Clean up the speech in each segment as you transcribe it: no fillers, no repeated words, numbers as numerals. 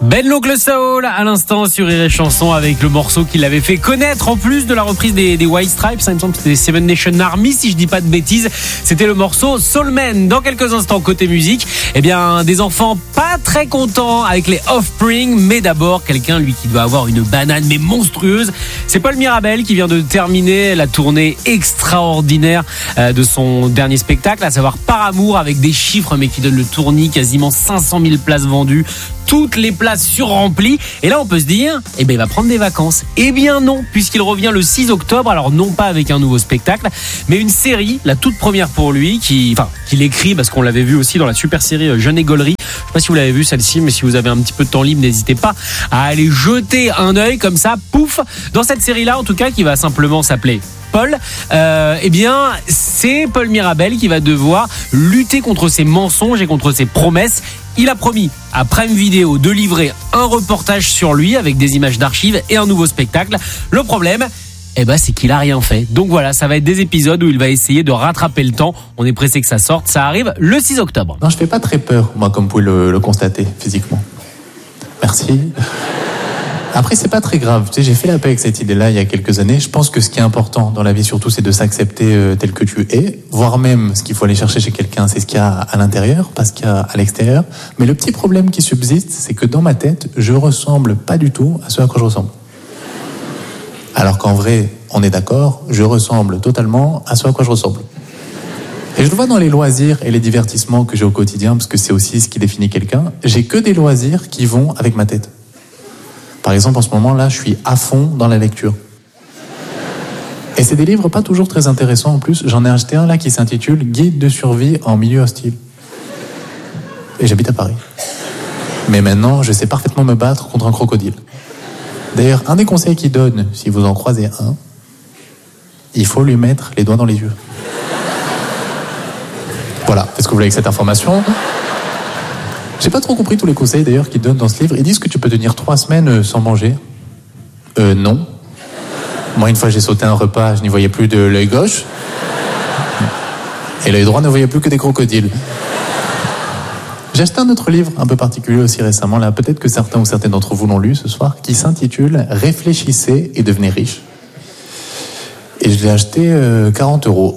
Ben l'Oncle Soul à l'instant sur Rire et Chanson avec le morceau qu'il avait fait connaître en plus de la reprise des White Stripes. Ça me semble que c'était Seven Nation Army si je dis pas de bêtises. C'était le morceau Soul Man. Dans quelques instants côté musique, eh bien des enfants pas très contents avec les Offspring, mais d'abord quelqu'un lui qui doit avoir une banane mais monstrueuse. C'est Paul Mirabel qui vient de terminer la tournée extraordinaire de son dernier spectacle, à savoir Par Amour, avec des chiffres mais qui donnent le tournis, quasiment 500 000 places vendues. Toutes les places surremplies. Et là, on peut se dire, eh ben, il va prendre des vacances. Eh bien non, puisqu'il revient le 6 octobre. Alors non pas avec un nouveau spectacle, mais une série, la toute première pour lui, qu'il écrit, parce qu'on l'avait vu aussi dans la super série Jeune et Gaulerie. Je sais pas si vous l'avez vu celle-ci, mais si vous avez un petit peu de temps libre, n'hésitez pas à aller jeter un œil comme ça, pouf. Dans cette série-là, en tout cas, qui va simplement s'appeler Paul, eh bien, c'est Paul Mirabel qui va devoir lutter contre ses mensonges et contre ses promesses. Il a promis à Prime Video de livrer un reportage sur lui avec des images d'archives et un nouveau spectacle. Le problème, c'est qu'il a rien fait. Donc voilà, ça va être des épisodes où il va essayer de rattraper le temps. On est pressé que ça sorte. Ça arrive le 6 octobre. Non, je fais pas très peur, moi, comme vous pouvez le constater physiquement. Merci. Après, c'est pas très grave. Tu sais, j'ai fait la paix avec cette idée-là il y a quelques années. Je pense que ce qui est important dans la vie, surtout, c'est de s'accepter tel que tu es. Voire même, ce qu'il faut aller chercher chez quelqu'un, c'est ce qu'il y a à l'intérieur, pas ce qu'il y a à l'extérieur. Mais le petit problème qui subsiste, c'est que dans ma tête, je ressemble pas du tout à ce à quoi je ressemble. Alors qu'en vrai, on est d'accord, je ressemble totalement à ce à quoi je ressemble. Et je le vois dans les loisirs et les divertissements que j'ai au quotidien, parce que c'est aussi ce qui définit quelqu'un. J'ai que des loisirs qui vont avec ma tête. Par exemple, en ce moment-là, je suis à fond dans la lecture. Et c'est des livres pas toujours très intéressants en plus. J'en ai acheté un là qui s'intitule « Guide de survie en milieu hostile ». Et j'habite à Paris. Mais maintenant, je sais parfaitement me battre contre un crocodile. D'ailleurs, un des conseils qu'il donne, si vous en croisez un, il faut lui mettre les doigts dans les yeux. Voilà, faites ce que vous voulez avec cette information. J'ai pas trop compris tous les conseils d'ailleurs qu'ils donnent dans ce livre. Ils disent que tu peux tenir 3 semaines sans manger. Non. Moi, une fois, j'ai sauté un repas, je n'y voyais plus de l'œil gauche. Et l'œil droit ne voyait plus que des crocodiles. J'ai acheté un autre livre un peu particulier aussi récemment, là, peut-être que certains ou certaines d'entre vous l'ont lu ce soir, qui s'intitule « Réfléchissez et devenez riche ». Et je l'ai acheté 40 €.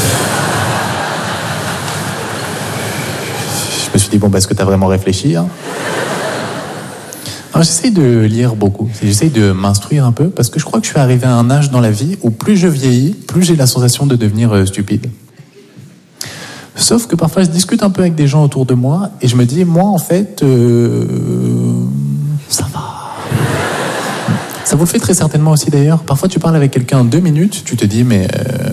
Je me suis dit, est-ce que tu as vraiment réfléchi, hein? Alors, j'essaye de lire beaucoup, j'essaye de m'instruire un peu, parce que je crois que je suis arrivé à un âge dans la vie où plus je vieillis, plus j'ai la sensation de devenir stupide. Sauf que parfois je discute un peu avec des gens autour de moi, et je me dis, moi en fait, ça va. Ça vous le fait très certainement aussi d'ailleurs. Parfois tu parles avec quelqu'un 2 minutes, tu te dis, mais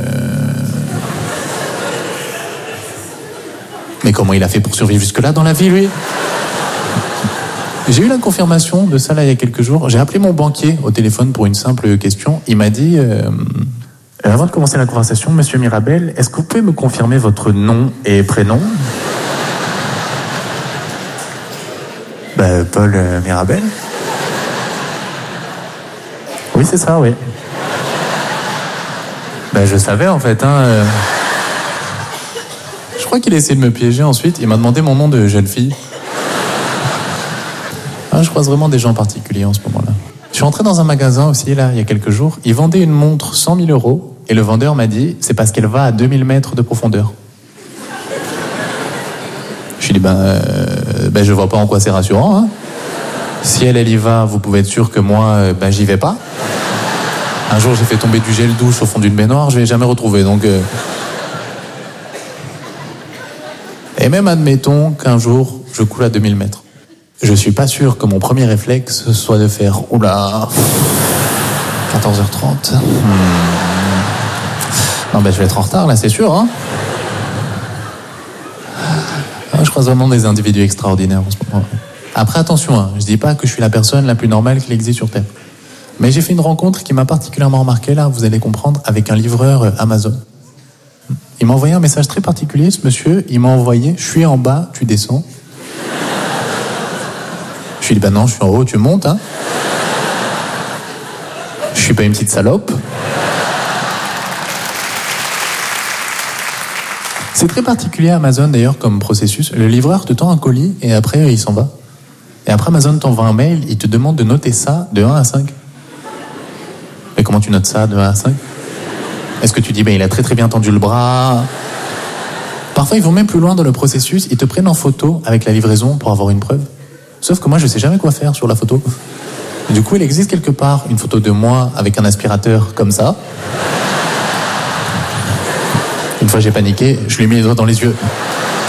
comment il a fait pour survivre jusque-là dans la vie, lui? J'ai eu la confirmation de ça là il y a quelques jours. J'ai appelé mon banquier au téléphone pour une simple question. Il m'a dit, avant de commencer la conversation, Monsieur Mirabel, est-ce que vous pouvez me confirmer votre nom et prénom? Paul Mirabel. Oui, c'est ça, oui. Je savais en fait, hein. Je crois qu'il a essayé de me piéger ensuite. Il m'a demandé mon nom de jeune fille. Je croise vraiment des gens particuliers en ce moment-là. Je suis rentré dans un magasin aussi, là, il y a quelques jours. Ils vendaient une montre 100 000 € et le vendeur m'a dit, c'est parce qu'elle va à 2000 mètres de profondeur. Je lui ai dit, je vois pas en quoi c'est rassurant, hein. Si elle y va, vous pouvez être sûr que moi, j'y vais pas. Un jour, j'ai fait tomber du gel douche au fond d'une baignoire, je l'ai jamais retrouvé, donc... Et même admettons qu'un jour, je coule à 2000 mètres. Je suis pas sûr que mon premier réflexe soit de faire oula, 14h30. Non, je vais être en retard là, c'est sûr, hein. Je croise vraiment des individus extraordinaires en ce moment. Après, attention, hein, je dis pas que je suis la personne la plus normale qui existe sur Terre. Mais j'ai fait une rencontre qui m'a particulièrement remarqué là, vous allez comprendre, avec un livreur Amazon. Il m'a envoyé un message très particulier, ce monsieur. Il m'a envoyé, je suis en bas, tu descends. Je lui ai dit, non, je suis en haut, tu montes, hein. Je suis pas une petite salope. C'est très particulier Amazon d'ailleurs comme processus. Le livreur te tend un colis et après il s'en va. Et après, Amazon t'envoie un mail, il te demande de noter ça de 1 à 5. Mais comment tu notes ça de 1 à 5 ? Est-ce que tu dis, il a très très bien tendu le bras ? Parfois, ils vont même plus loin dans le processus, ils te prennent en photo avec la livraison pour avoir une preuve. Sauf que moi, je sais jamais quoi faire sur la photo. Du coup, il existe quelque part une photo de moi avec un aspirateur comme ça. Une fois, j'ai paniqué, je lui ai mis les doigts dans les yeux.